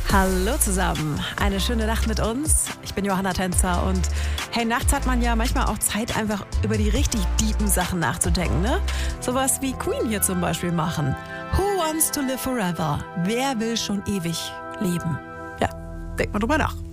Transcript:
Hallo zusammen, eine schöne Nacht mit uns. Ich bin Johanna Tänzer und hey, nachts hat man ja manchmal auch Zeit, einfach über die richtig deepen Sachen nachzudenken, ne? Sowas wie Queen hier zum Beispiel machen. Who wants to live forever? Wer will schon ewig leben? Ja, denk mal drüber nach.